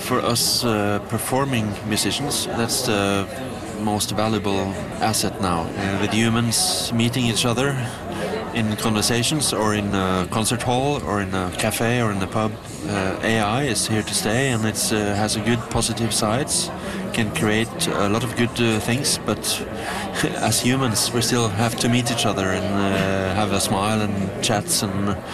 for us performing musicians, that's the most valuable asset now. With humans meeting each other in conversations or in a concert hall or in a cafe or in a pub, AI is here to stay, and it has a good positive sides, can create a lot of good things, but as humans we still have to meet each other and have a smile and chats and